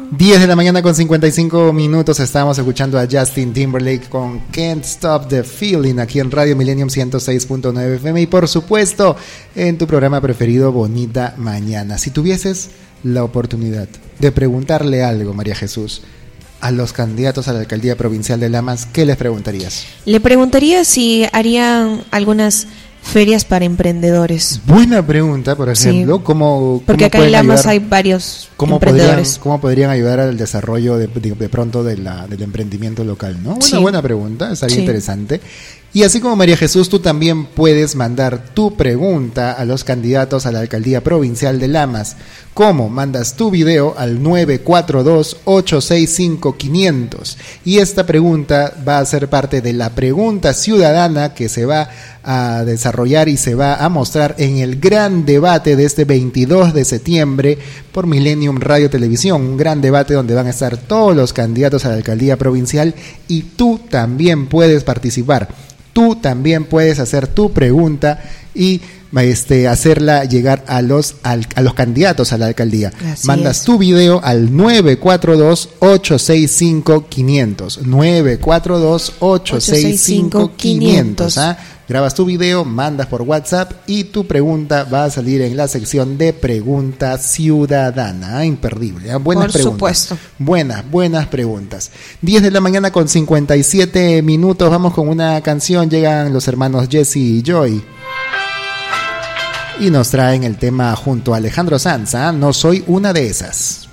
10 de la mañana con 55 minutos. Estamos escuchando a Justin Timberlake con Can't Stop the Feeling aquí en Radio Millennium 106.9 FM y por supuesto en tu programa preferido Bonita Mañana. Si tuvieses la oportunidad de preguntarle algo, María Jesús, a los candidatos a la alcaldía provincial de Lamas, ¿qué les preguntarías? Le preguntaría si harían algunas ferias para emprendedores. Buena pregunta, por ejemplo. Sí. Porque acá en Lamas hay varios emprendedores. ¿Cómo podrían ayudar al desarrollo de pronto del emprendimiento local, ¿no? Buena pregunta, estaría interesante. Y así como María Jesús, tú también puedes mandar tu pregunta a los candidatos a la alcaldía provincial de Lamas. ¿Cómo? Mandas tu video al 942-865-500. Y esta pregunta va a ser parte de la pregunta ciudadana que se va a desarrollar y se va a mostrar en el gran debate de este 22 de septiembre por Millennium Radio Televisión. Un gran debate donde van a estar todos los candidatos a la alcaldía provincial y tú también puedes participar. Tú también puedes hacer tu pregunta y hacerla llegar a los candidatos a la alcaldía. Mandas tu video al 942-865-500. 942-865-500. Grabas tu video, mandas por WhatsApp y tu pregunta va a salir en la sección de Pregunta Ciudadana. Imperdible. Buenas por preguntas. Supuesto. Buenas preguntas. 10 de la mañana con 57 minutos. Vamos con una canción. Llegan los hermanos Jesse y Joy. Y nos traen el tema junto a Alejandro Sanz. No soy una de esas.